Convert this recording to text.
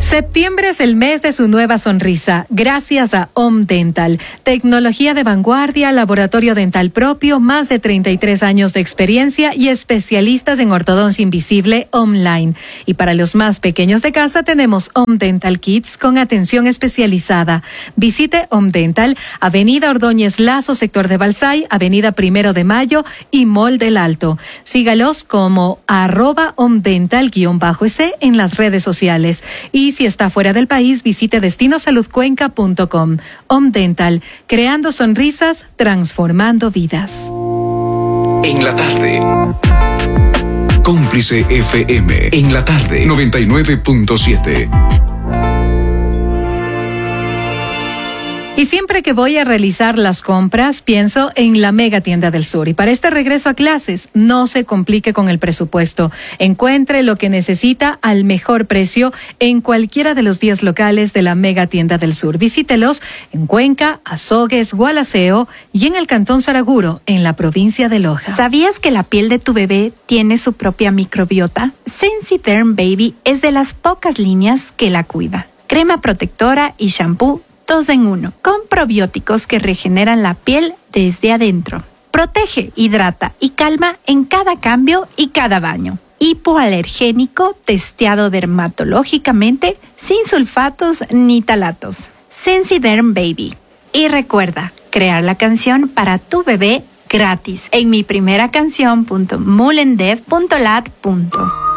Septiembre es el mes de su nueva sonrisa, gracias a Om Dental. Tecnología de vanguardia, laboratorio dental propio, más de 33 años de experiencia y especialistas en ortodoncia invisible online. Y para los más pequeños de casa tenemos Om Dental Kids con atención especializada. Visite Om Dental, Avenida Ordóñez Lazo, sector de Balsay, Avenida 1 de Mayo y Mall del Alto. Sígalos como @omdental_es en las redes sociales. Y si está fuera del país, visite destinosaludcuenca.com. Om Dental, creando sonrisas, transformando vidas. En la tarde. Cómplice FM. En la tarde. 99.7. Y siempre que voy a realizar las compras, pienso en la Mega Tienda del Sur. Y para este regreso a clases, no se complique con el presupuesto. Encuentre lo que necesita al mejor precio en cualquiera de los 10 locales de la Mega Tienda del Sur. Visítelos en Cuenca, Azogues, Gualaceo y en el Cantón Saraguro, en la provincia de Loja. ¿Sabías que la piel de tu bebé tiene su propia microbiota? Sensiderm Baby es de las pocas líneas que la cuida. Crema protectora y shampoo 2 en 1, con probióticos que regeneran la piel desde adentro. Protege, hidrata y calma en cada cambio y cada baño. Hipoalergénico testeado dermatológicamente sin sulfatos ni talatos. Sensiderm Baby. Y recuerda, crear la canción para tu bebé gratis en miprimeracanción.mulendev.lat.